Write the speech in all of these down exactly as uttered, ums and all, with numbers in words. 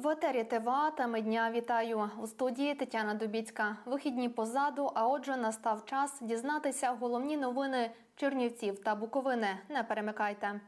В етері ТВА «Теми дня» вітаю. У студії Тетяна Дубіцька. Вихідні позаду, а отже настав час дізнатися головні новини Чернівців та Буковини. Не перемикайте.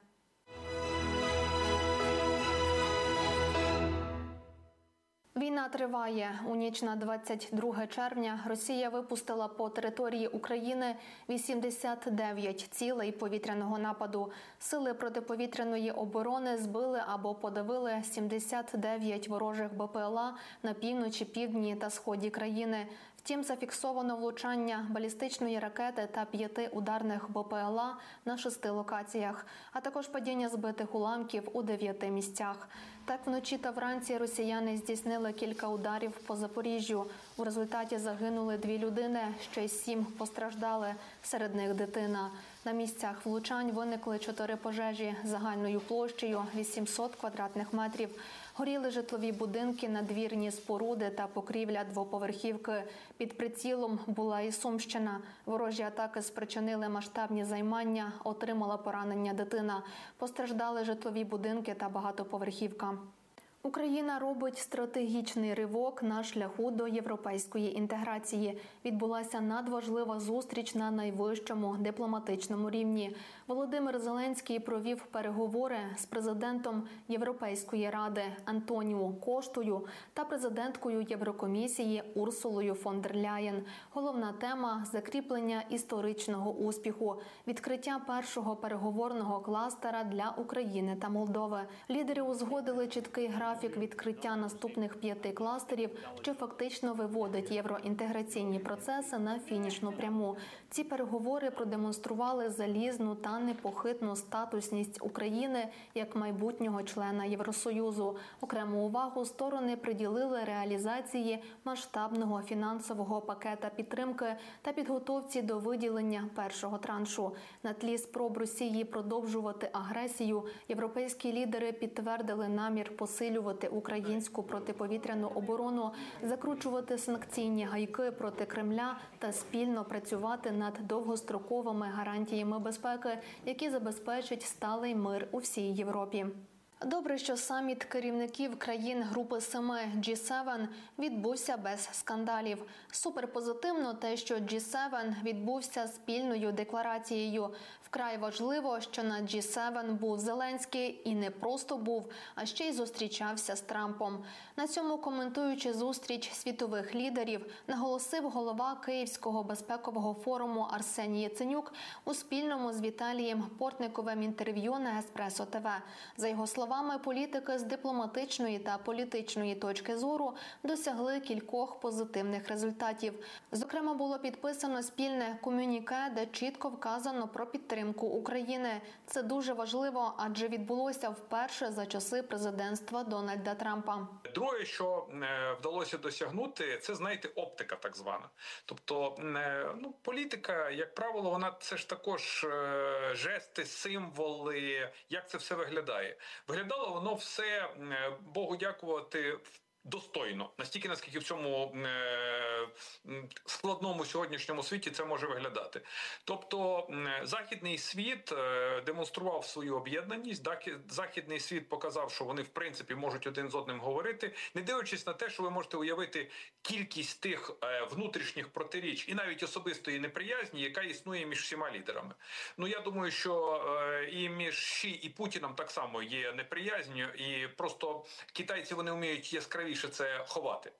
Війна триває. У ніч на двадцять друге червня Росія випустила по території України вісімдесят дев'ять цілей повітряного нападу. Сили протиповітряної оборони збили або подавили сімдесят дев'ять ворожих БПЛА на півночі, півдні та сході країни. Втім, зафіксовано влучання балістичної ракети та п'яти ударних БПЛА на шести локаціях, а також падіння збитих уламків у дев'яти місцях. Так, вночі та вранці росіяни здійснили кілька ударів по Запоріжжю. У результаті загинули дві людини, ще й сім постраждали, серед них дитина. На місцях влучань виникли чотири пожежі загальною площею вісімсот квадратних метрів. Горіли житлові будинки, надвірні споруди та покрівля двоповерхівки. Під прицілом була і Сумщина. Ворожі атаки спричинили масштабні займання, отримала поранення дитина. Постраждали житлові будинки та багатоповерхівка. Україна робить стратегічний ривок на шляху до європейської інтеграції. Відбулася надважлива зустріч на найвищому дипломатичному рівні. Володимир Зеленський провів переговори з президентом Європейської ради Антоніо Коштою та президенткою Єврокомісії Урсулою фон дер Ляєн. Головна тема – закріплення історичного успіху, відкриття першого переговорного кластера для України та Молдови. Лідери узгодили чіткий графік Графік відкриття наступних п'яти кластерів, що фактично виводить євроінтеграційні процеси на фінішну пряму. Ці переговори продемонстрували залізну та непохитну статусність України як майбутнього члена Євросоюзу. Окрему увагу сторони приділили реалізації масштабного фінансового пакета підтримки та підготовці до виділення першого траншу. На тлі спроб Росії продовжувати агресію, європейські лідери підтвердили намір посилювати українську протиповітряну оборону, закручувати санкційні гайки проти Кремля та спільно працювати над довгостроковими гарантіями безпеки, які забезпечать сталий мир у всій Європі. Добре, що саміт керівників країн Групи семи джі сім відбувся без скандалів. Суперпозитивно те, що джі сім відбувся спільною декларацією. Вкрай важливо, що на джі сім був Зеленський і не просто був, а ще й зустрічався з Трампом. На цьому, коментуючи зустріч світових лідерів, наголосив голова Київського безпекового форуму Арсеній Яценюк у спільному з Віталієм Портниковим інтерв'ю на Еспресо ТВ. За його словами, політики з дипломатичної та політичної точки зору досягли кількох позитивних результатів. Зокрема, було підписано спільне комюніке, де чітко вказано про підтримку України. Це дуже важливо, адже відбулося вперше за часи президентства Дональда Трампа. Друге, що вдалося досягнути, це, знаєте, оптика так звана. Тобто, ну, політика, як правило, вона це ж також жести, символи, як це все виглядає. Виглядало воно все, Богу дякувати, достойно. Настільки, наскільки в цьому е, складному сьогоднішньому світі це може виглядати. Тобто, західний світ е, демонстрував свою об'єднаність, західний світ показав, що вони, в принципі, можуть один з одним говорити, не дивлячись на те, що ви можете уявити кількість тих е, внутрішніх протиріч і навіть особистої неприязні, яка існує між всіма лідерами. Ну, я думаю, що е, і між Ші і Путіном так само є неприязнь, і просто китайці, вони вміють яскраві це ховати.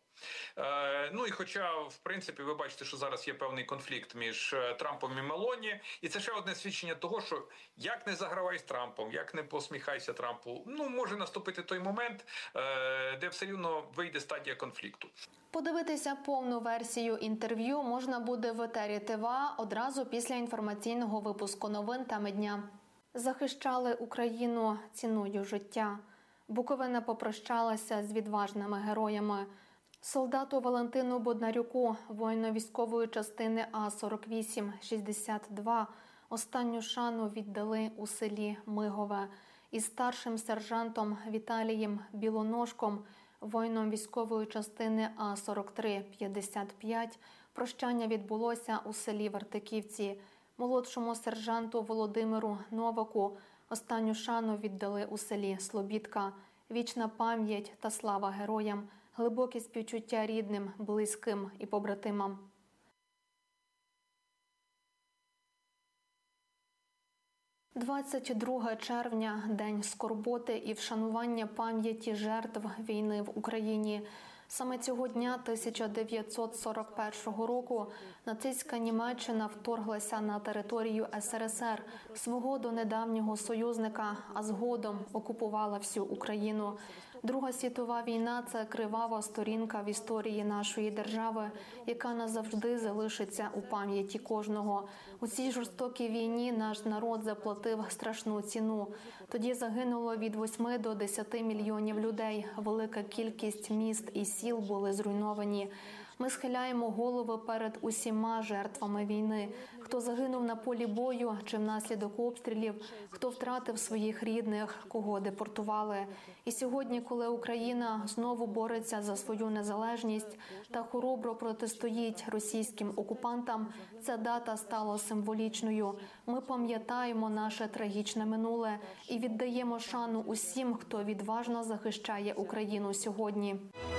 Е, ну і хоча, в принципі, ви бачите, що зараз є певний конфлікт між Трампом і Мелоні, і це ще одне свідчення того, що як не загравай з Трампом, як не посміхайся Трампу, ну, може наступити той момент, е, де все рівно вийде стадія конфлікту. Подивитися повну версію інтерв'ю можна буде в етері ТВА одразу після інформаційного випуску новин «Теми дня». Захищали Україну ціною життя. Буковина попрощалася з відважними героями. Солдату Валентину Боднарюку, воїну військової частини А сорок вісім шістдесят два, останню шану віддали у селі Мигове. Із старшим сержантом Віталієм Білоножком, воїном військової частини А сорок три п'ятдесят п'ять, прощання відбулося у селі Вартиківці. Молодшому сержанту Володимиру Новаку останню шану віддали у селі Слобідка. Вічна пам'ять та слава героям, глибокі співчуття рідним, близьким і побратимам. двадцять друге червня – День скорботи і вшанування пам'яті жертв війни в Україні. Саме цього дня тисяча дев'ятсот сорок першого року нацистська Німеччина вторглася на територію ес ер ес ер, свого донедавнього союзника, а згодом окупувала всю Україну. Друга світова війна – це кривава сторінка в історії нашої держави, яка назавжди залишиться у пам'яті кожного. У цій жорстокій війні наш народ заплатив страшну ціну. Тоді загинуло від восьми до десяти мільйонів людей. Велика кількість міст і сіл були зруйновані. Ми схиляємо голови перед усіма жертвами війни. Хто загинув на полі бою чи внаслідок обстрілів, хто втратив своїх рідних, кого депортували. І сьогодні, коли Україна знову бореться за свою незалежність та хоробро протистоїть російським окупантам, ця дата стала символічною. Ми пам'ятаємо наше трагічне минуле і віддаємо шану усім, хто відважно захищає Україну сьогодні.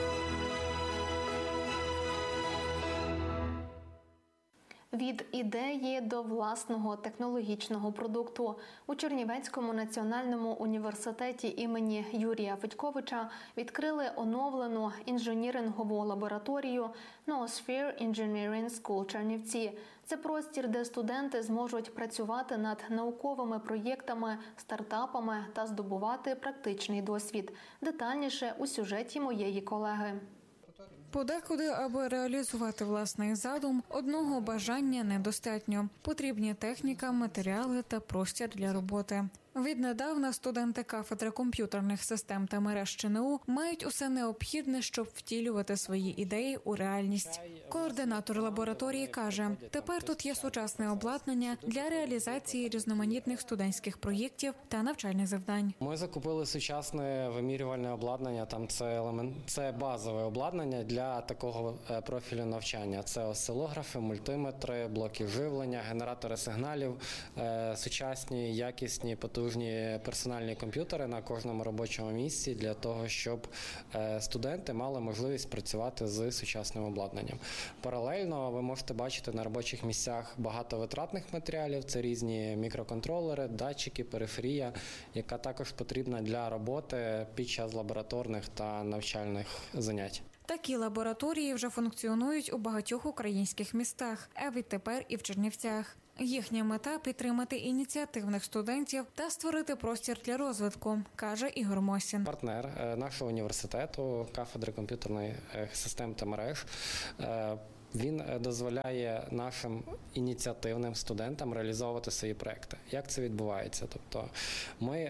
Від ідеї до власного технологічного продукту у Чернівецькому національному університеті імені Юрія Федьковича відкрили оновлену інженірингову лабораторію Noosphere Engineering School Чернівці. Це простір, де студенти зможуть працювати над науковими проєктами, стартапами та здобувати практичний досвід. Детальніше у сюжеті моєї колеги. Подекуди, аби реалізувати власний задум, одного бажання недостатньо. Потрібні техніка, матеріали та простір для роботи. Віднедавна студенти кафедри комп'ютерних систем та мереж ЧНУ мають усе необхідне, щоб втілювати свої ідеї у реальність. Координатор лабораторії каже, тепер тут є сучасне обладнання для реалізації різноманітних студентських проєктів та навчальних завдань. Ми закупили сучасне вимірювальне обладнання, там це елемент, це базове обладнання для такого профілю навчання. Це осцилографи, мультиметри, блоки живлення, генератори сигналів, сучасні, якісні, потужні персональні комп'ютери на кожному робочому місці для того, щоб студенти мали можливість працювати з сучасним обладнанням. Паралельно ви можете бачити на робочих місцях багато витратних матеріалів, це різні мікроконтролери, датчики, периферія, яка також потрібна для роботи під час лабораторних та навчальних занять. Такі лабораторії вже функціонують у багатьох українських містах, а відтепер і в Чернівцях. Їхня мета – підтримати ініціативних студентів та створити простір для розвитку, каже Ігор Мосін. Партнер нашого університету, кафедри комп'ютерних систем та мереж, він дозволяє нашим ініціативним студентам реалізовувати свої проекти. Як це відбувається? Тобто ми...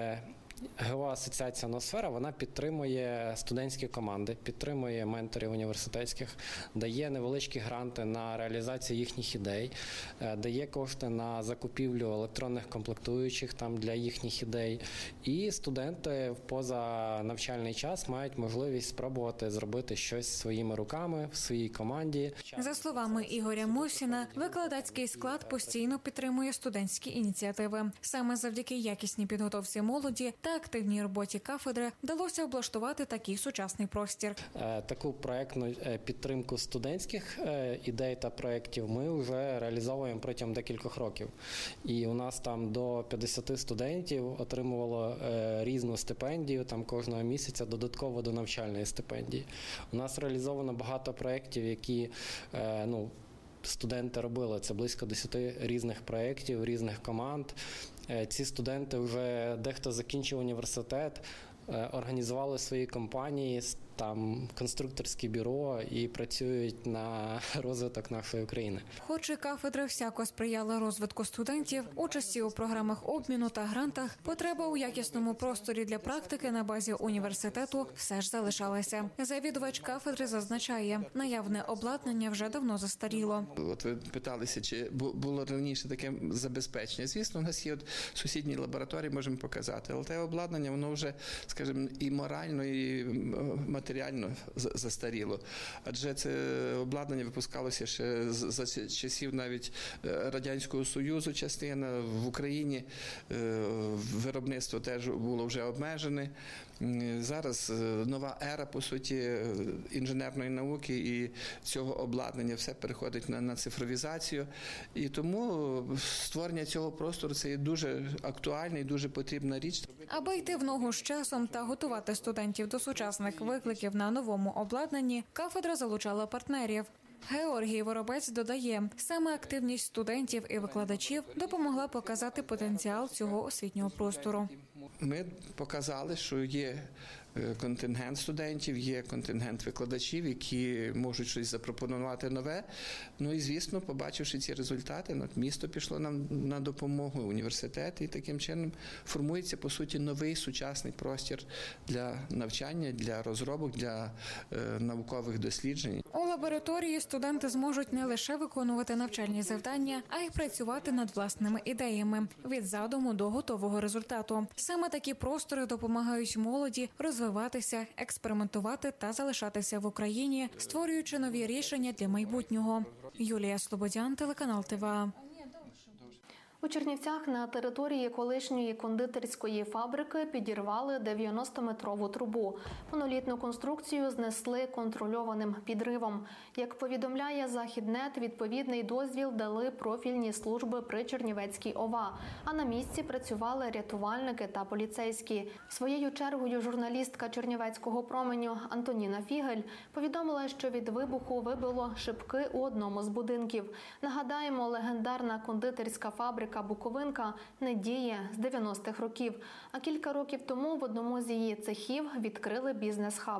ГО Асоціація Ноосфера, вона підтримує студентські команди, підтримує менторів університетських, дає невеличкі гранти на реалізацію їхніх ідей, дає кошти на закупівлю електронних комплектуючих там для їхніх ідей. І студенти в позанавчальний час мають можливість спробувати зробити щось своїми руками в своїй команді. За словами Ігоря Мосіна, викладацький склад постійно підтримує студентські ініціативи. Саме завдяки якісній підготовці молоді та активній роботі кафедри вдалося облаштувати такий сучасний простір. Таку проєктну підтримку студентських ідей та проєктів ми вже реалізовуємо протягом декількох років. І у нас там до п'ятдесят студентів отримувало різну стипендію, там кожного місяця додатково до навчальної стипендії. У нас реалізовано багато проєктів, які, ну, студенти робили. Це близько десяти різних проєктів, різних команд. Ці студенти вже дехто закінчив університет, організували свої компанії, там конструкторське бюро і працюють на розвиток нашої України. Хоч і кафедра всяко сприяла розвитку студентів, участі у програмах обміну та грантах, потреба у якісному просторі для практики на базі університету все ж залишалася. Завідувач кафедри зазначає, наявне обладнання вже давно застаріло. От ви питалися, чи було раніше таке забезпечення. Звісно, у нас є от сусідні лабораторії, можемо показати, але те обладнання, воно вже, скажімо, і морально, і матеріально застаріло. Адже це обладнання випускалося ще за часів навіть Радянського Союзу частина. В Україні виробництво теж було вже обмежене. Зараз нова ера, по суті, інженерної науки і цього обладнання все переходить на, на цифровізацію. І тому створення цього простору – це є дуже актуальна і дуже потрібна річ. Аби йти в ногу з часом та готувати студентів до сучасних викликів на новому обладнанні, кафедра залучала партнерів. Георгій Воробець додає, саме активність студентів і викладачів допомогла показати потенціал цього освітнього простору. Ми показали, що є контингент студентів, є контингент викладачів, які можуть щось запропонувати нове. Ну і, звісно, побачивши ці результати, місто пішло нам на допомогу, університет, і таким чином формується, по суті, новий сучасний простір для навчання, для розробок, для е, наукових досліджень. У лабораторії студенти зможуть не лише виконувати навчальні завдання, а й працювати над власними ідеями – від задуму до готового результату. Саме такі простори допомагають молоді розвиватися, експериментувати та залишатися в Україні, створюючи нові рішення для майбутнього. Юлія Слободян, телеканал ТВА. У Чернівцях на території колишньої кондитерської фабрики підірвали дев'яностометрову трубу. Монолітну конструкцію знесли контрольованим підривом. Як повідомляє Західнет, відповідний дозвіл дали профільні служби при Чернівецькій ОВА, а на місці працювали рятувальники та поліцейські. Своєю чергою журналістка Чернівецького променю Антоніна Фігель повідомила, що від вибуху вибило шибки у одному з будинків. Нагадаємо, легендарна кондитерська фабрика «Буковинка» не діє з дев'яностих років, а кілька років тому в одному з її цехів відкрили бізнес-хаб.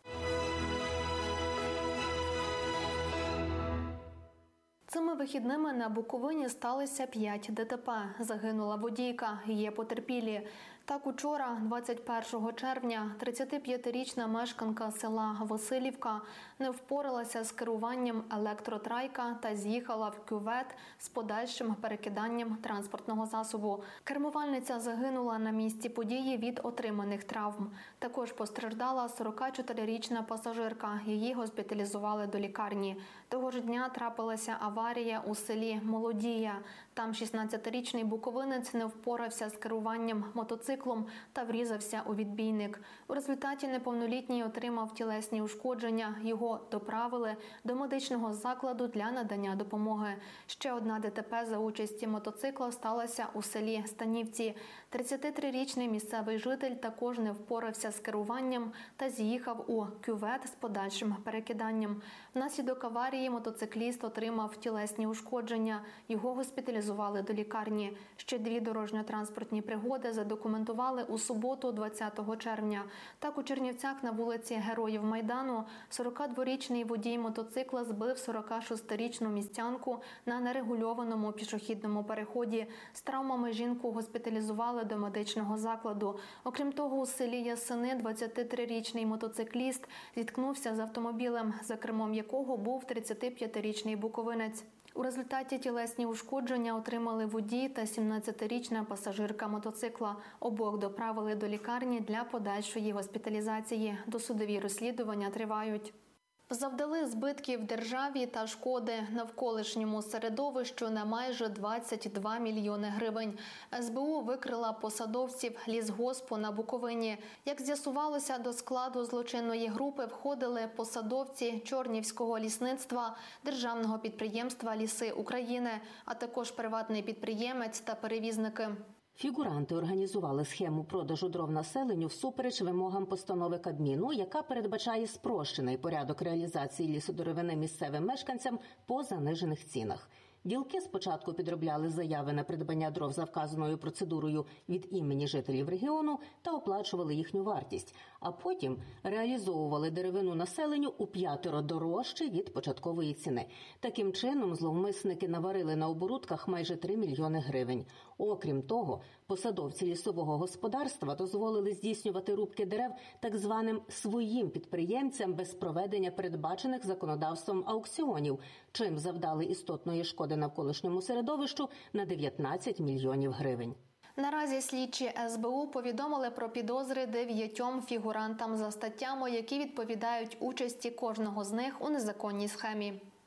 Цими вихідними на Буковині сталося п'ять ДТП. Загинула водійка, є потерпілі. Так, учора, двадцять першого червня, тридцятип'ятирічна мешканка села Василівка не впоралася з керуванням електротрайка та з'їхала в кювет з подальшим перекиданням транспортного засобу. Кермувальниця загинула на місці події від отриманих травм. Також постраждала сорокачотирирічна пасажирка. Її госпіталізували до лікарні. Того ж дня трапилася аварія у селі Молодія. Там шістнадцятирічний буковинець не впорався з керуванням мотоциклом та врізався у відбійник. У результаті неповнолітній отримав тілесні ушкодження. Його доправили до медичного закладу для надання допомоги. Ще одна ДТП за участі мотоцикла сталася у селі Станівці. тридцятитрирічний місцевий житель також не впорався з керуванням та з'їхав у кювет з подальшим перекиданням. Внаслідок аварії мотоцикліст отримав тілесні ушкодження. Його госпіталізували до лікарні. Ще дві дорожньо-транспортні пригоди задокументували у суботу, двадцятого червня. Так, у Чернівцях на вулиці Героїв Майдану сорокадворічний водій мотоцикла збив сорокашестирічну містянку на нерегульованому пішохідному переході. З травмами жінку госпіталізували до медичного закладу. Окрім того, у селі Ясини двадцятитрирічний мотоцикліст зіткнувся з автомобілем, за кермом якого був тридцятип'ятирічний буковинець. У результаті тілесні ушкодження отримали водій та сімнадцятирічна пасажирка мотоцикла. Обох доправили до лікарні для подальшої госпіталізації. Досудові розслідування тривають. Завдали збитків державі та шкоди навколишньому середовищу на майже двадцять два мільйони гривень. ес бе у викрила посадовців лісгоспу на Буковині. Як з'ясувалося, до складу злочинної групи входили посадовці Чорнівського лісництва, державного підприємства «Ліси України», а також приватний підприємець та перевізники. Фігуранти організували схему продажу дров населенню всупереч вимогам постанови Кабміну, яка передбачає спрощений порядок реалізації лісодеревини місцевим мешканцям по занижених цінах. Ділки спочатку підробляли заяви на придбання дров за вказаною процедурою від імені жителів регіону та оплачували їхню вартість, а потім реалізовували деревину населенню у п'ятеро дорожче від початкової ціни. Таким чином, зловмисники наварили на оборудках майже три мільйони гривень. Окрім того, посадовці лісового господарства дозволили здійснювати рубки дерев так званим своїм підприємцям без проведення передбачених законодавством аукціонів, чим завдали істотної шкоди навколишньому середовищу на дев'ятнадцять мільйонів гривень. Наразі слідчі ес бе у повідомили про підозри дев'ятьом фігурантам за статтями, які відповідають участі кожного з них у незаконній схемі.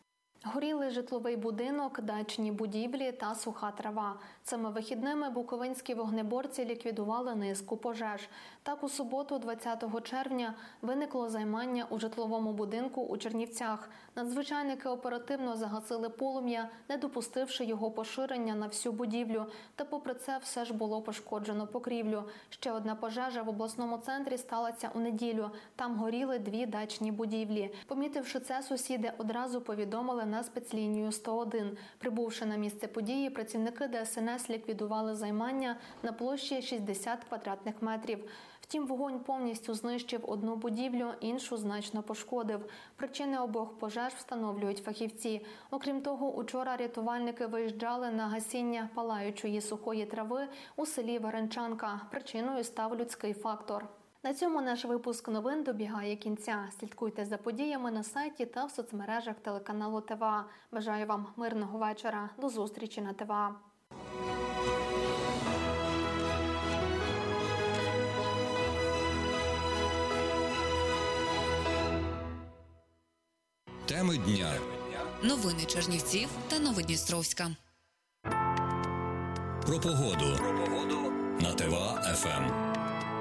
Горіли житловий будинок, дачні будівлі та суха трава. Цими вихідними буковинські вогнеборці ліквідували низку пожеж. Так, у суботу, двадцятого червня, виникло займання у житловому будинку у Чернівцях. Надзвичайники оперативно загасили полум'я, не допустивши його поширення на всю будівлю. Та попри це все ж було пошкоджено покрівлю. Ще одна пожежа в обласному центрі сталася у неділю. Там горіли дві дачні будівлі. Помітивши це, сусіди одразу повідомили на спецлінію сто один. Прибувши на місце події, працівники Де Ес Ен Ес ліквідували займання на площі шістдесят квадратних метрів. Втім, вогонь повністю знищив одну будівлю, іншу значно пошкодив. Причини обох пожеж встановлюють фахівці. Окрім того, учора рятувальники виїжджали на гасіння палаючої сухої трави у селі Веренчанка. Причиною став людський фактор. На цьому наш випуск новин добігає кінця. Слідкуйте за подіями на сайті та в соцмережах телеканалу Т В А. Бажаю вам мирного вечора. До зустрічі на Т В А. Теми дня. Новини Чернівців та Новодністровська. Про погоду. Про погоду на Т В А Еф Ем.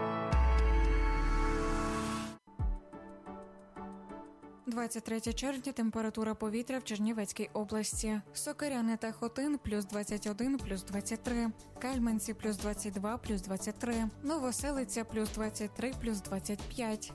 двадцять третє червня, температура повітря в Чернівецькій області. Сокиряни та Хотин – плюс двадцять один, плюс двадцять три. Кальменці – плюс двадцять два, плюс двадцять три. Новоселиця – плюс двадцять три, плюс двадцять п'ять.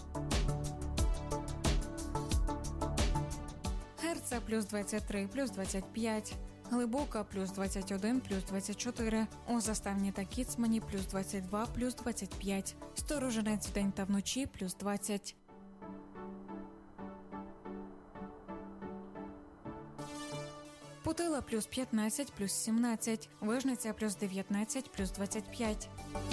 Герца – плюс двадцять три, плюс двадцять п'ять. Глибока – плюс двадцять один, плюс двадцять чотири. У Заставні та Кіцмані – плюс двадцять два, плюс двадцять п'ять. Сторожинець вдень та вночі – плюс двадцять. Путила – плюс п'ятнадцять, плюс сімнадцять. Вижниця – плюс дев'ятнадцять, плюс двадцять п'ять.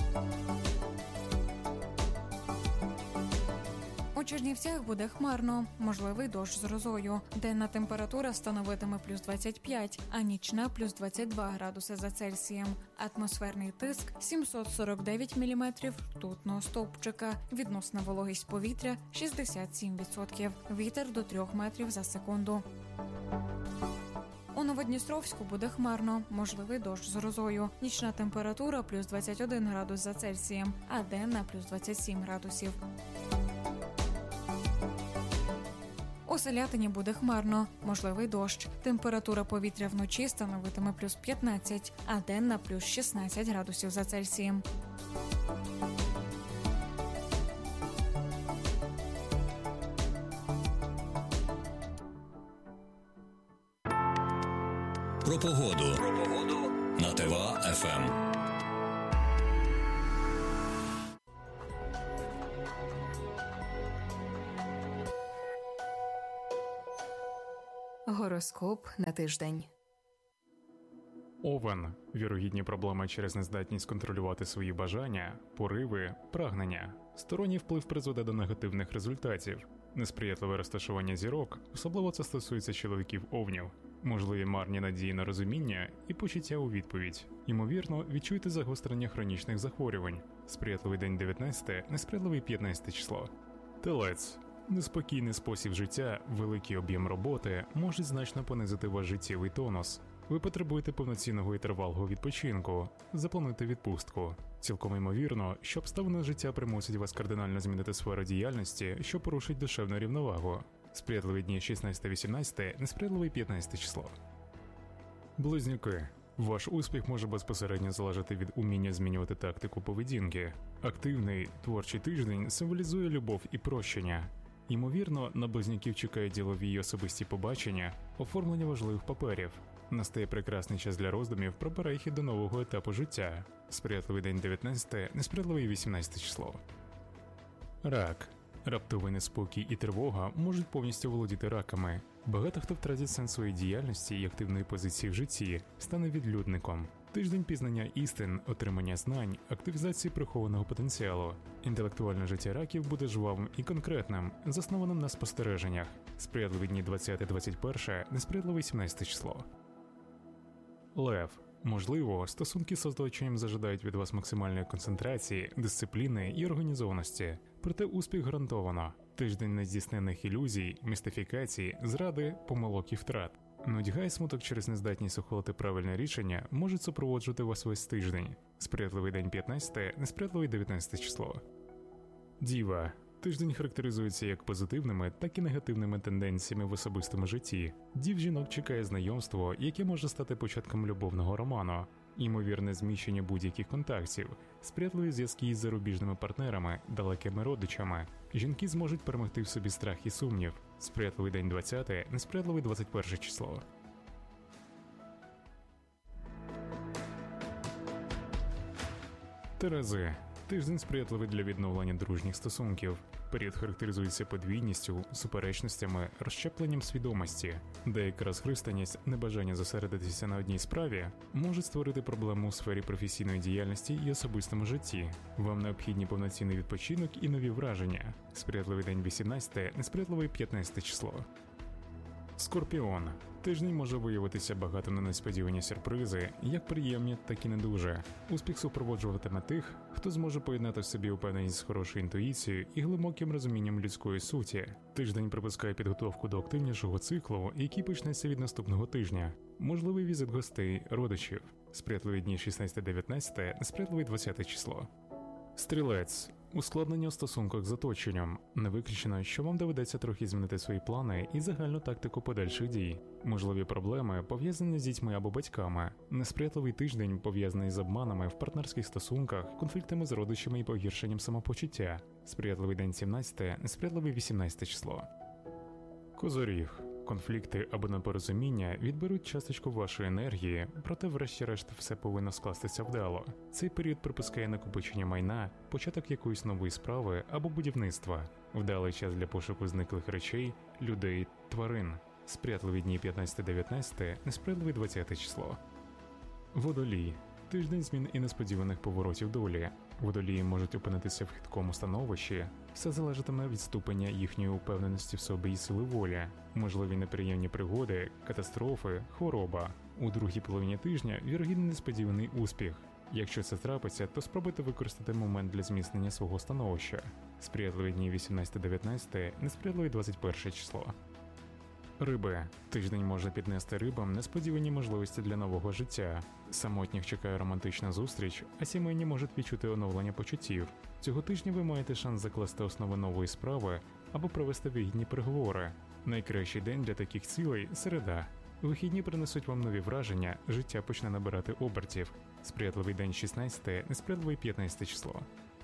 У Чернівцях буде хмарно, можливий дощ з грозою. Денна температура становитиме плюс двадцять п'ять, а нічна – плюс двадцять два градуси за Цельсієм. Атмосферний тиск – сімсот сорок дев'ять міліметрів ртутного стовпчика. Відносна вологість повітря – шістдесят сім відсотків. Вітер до трьох метрів за секунду. У Новодністровську буде хмарно, можливий дощ з грозою. Нічна температура – плюс двадцять один градус за Цельсієм, а денна – плюс двадцять сім градусів. У Селятині буде хмарно, можливий дощ. Температура повітря вночі становитиме плюс п'ятнадцять, а денна – плюс шістнадцять градусів за Цельсієм. Про погоду. Про погоду на Т В А Еф Ем. Гороскоп на тиждень. Овен. Вірогідні проблеми через нездатність контролювати свої бажання, пориви, прагнення. Сторонній вплив призведе до негативних результатів. Несприятливе розташування зірок, особливо це стосується чоловіків овнів. Можливі марні надії на розуміння і почуття у відповідь. Ймовірно, відчуєте загострення хронічних захворювань. Сприятливий день дев'ятнадцяте, несприятливий п'ятнадцяте число. Телець. Неспокійний спосіб життя, великий об'єм роботи можуть значно понизити ваш життєвий тонус. Ви потребуєте повноцінного і тривалого відпочинку. Заплануйте відпустку. Цілком ймовірно, що обставини життя примусять вас кардинально змінити сферу діяльності, що порушить душевну рівновагу. Сприятливі дні шістнадцяте-вісімнадцяте, несприятливий п'ятнадцяте число. Близнюки. Ваш успіх може безпосередньо залежати від уміння змінювати тактику поведінки. Активний, творчий тиждень символізує любов і прощення. Ймовірно, на близнюків чекають ділові й особисті побачення, оформлення важливих паперів. Настає прекрасний час для роздумів про перехід до нового етапу життя. Сприятливий день дев'ятнадцяте, несприятливий вісімнадцяте число. Рак. Раптовий неспокій і тривога можуть повністю володіти раками. Багато хто втратить сенс своєї діяльності і активної позиції в житті, стане відлюдником. Тиждень пізнання істин, отримання знань, активізації прихованого потенціалу. Інтелектуальне життя раків буде жвавим і конкретним, заснованим на спостереженнях. Сприятливі дні двадцяте-двадцять перше, несприятливе сімнадцяте число. Лев. Можливо, стосунки з оточенням зажадають від вас максимальної концентрації, дисципліни і організованості. Проте успіх гарантовано. Тиждень нездійснених ілюзій, містифікацій, зради, помилок і втрат. Нудьга і смуток через нездатність ухвалити правильне рішення можуть супроводжувати вас весь тиждень. Сприятливий день п'ятнадцяте, несприятливий дев'ятнадцяте число. Діва. Тиждень характеризується як позитивними, так і негативними тенденціями в особистому житті. Дів жінок чекає знайомство, яке може стати початком любовного роману. Ймовірне зміщення будь-яких контактів, сприятливі зв'язки із зарубіжними партнерами, далекими родичами. Жінки зможуть перемогти в собі страх і сумнів. Сприятливий день двадцяте, несприятливий двадцять перше число. Терези. Тиждень сприятливий для відновлення дружніх стосунків. Період характеризується подвійністю, суперечностями, розщепленням свідомості. Деяка розхристаність, небажання зосередитися на одній справі можуть створити проблему у сфері професійної діяльності і особистому житті. Вам необхідні повноцінний відпочинок і нові враження. Сприятливий день вісімнадцяте, несприятливий п'ятнадцяте число. Скорпіон. Тиждень може виявитися багато на несподівані сюрпризи, як приємні, так і не дуже. Успіх супроводжуватиме тих, хто зможе поєднати в собі упевненість з хорошою інтуїцією і глибоким розумінням людської суті. Тиждень припускає підготовку до активнішого циклу, який почнеться від наступного тижня. Можливий візит гостей, родичів. Сприятливі дні шістнадцяте дев'ятнадцяте, несприятливий двадцяте число. Стрілець. Ускладнення у стосунках з оточенням. Не виключено, що вам доведеться трохи змінити свої плани і загальну тактику подальших дій. Можливі проблеми, пов'язані з дітьми або батьками. Несприятливий тиждень, пов'язаний з обманами в партнерських стосунках, конфліктами з родичами і погіршенням самопочуття. Сприятливий день сімнадцяте, несприятливий вісімнадцяте число. Козоріг. Конфлікти або непорозуміння відберуть часточку вашої енергії, проте врешті-решт все повинно скластися вдало. Цей період припускає накопичення майна, початок якоїсь нової справи або будівництва. Вдалий час для пошуку зниклих речей, людей, тварин. Сприятливі дні п'ятнадцяте дев'ятнадцяте, несприятливий двадцяте число. Водолій. Тиждень змін і несподіваних поворотів долі. Водолії можуть опинитися в хиткому становищі. Все залежатиме від ступеня їхньої упевненості в собі і сили волі. Можливі неприємні пригоди, катастрофи, хвороба. У другій половині тижня вірогідний несподіваний успіх. Якщо це трапиться, то спробуйте використати момент для зміцнення свого становища. Сприятливі дні вісімнадцяте дев'ятнадцяте, несприятливий двадцять перше число. Риби. Тиждень може піднести рибам несподівані можливості для нового життя. Самотніх чекає романтична зустріч, а сімейні можуть відчути оновлення почуттів. Цього тижня ви маєте шанс закласти основи нової справи або провести вигідні переговори. Найкращий день для таких цілей – середа. Вихідні принесуть вам нові враження, життя почне набирати обертів. Сприятливий день шістнадцяте, несприятливий п'ятнадцяте число.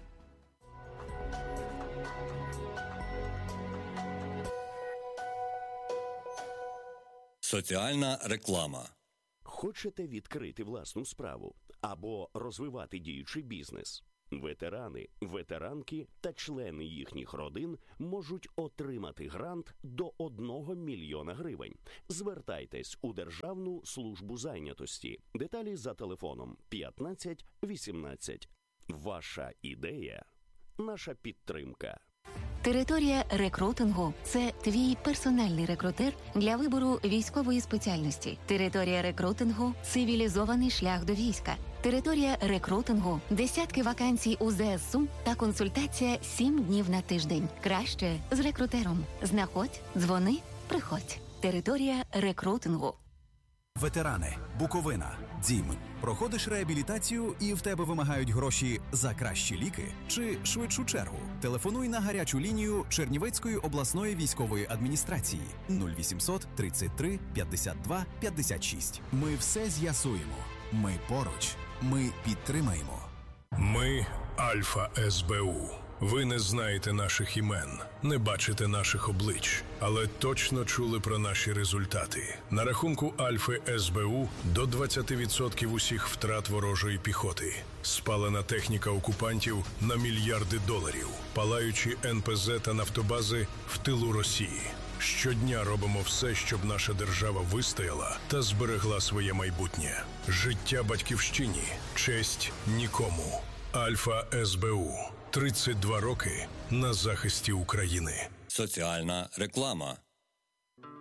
Соціальна реклама. Хочете відкрити власну справу або розвивати діючий бізнес? Ветерани, ветеранки та члени їхніх родин можуть отримати грант до одного мільйона гривень. Звертайтесь у Державну службу зайнятості. Деталі за телефоном п'ятнадцять вісімнадцять. Ваша ідея – наша підтримка. Територія рекрутингу – це твій персональний рекрутер для вибору військової спеціальності. Територія рекрутингу – цивілізований шлях до війська. Територія рекрутингу – десятки вакансій у ЗСУ та консультація сім днів на тиждень. Краще з рекрутером. Знаходь, дзвони, приходь. Територія рекрутингу. Ветерани, Буковина, Дім. Проходиш реабілітацію і в тебе вимагають гроші за кращі ліки чи швидшу чергу? Телефонуй на гарячу лінію Чернівецької обласної військової адміністрації нуль вісімсот тридцять три п'ятдесят два п'ятдесят шість. Ми все з'ясуємо. Ми поруч. Ми підтримаємо. Ми Альфа ес бе у. Ви не знаєте наших імен, не бачите наших облич, але точно чули про наші результати. На рахунку Альфи ес бе у до двадцять відсотків усіх втрат ворожої піхоти. Спалена техніка окупантів на мільярди доларів. Палаючі ен пе зет та нафтобази в тилу Росії. Щодня робимо все, щоб наша держава вистояла та зберегла своє майбутнє. Життя батьківщині, честь нікому. Альфа ес бе у. тридцять два роки на захисті України. Соціальна реклама.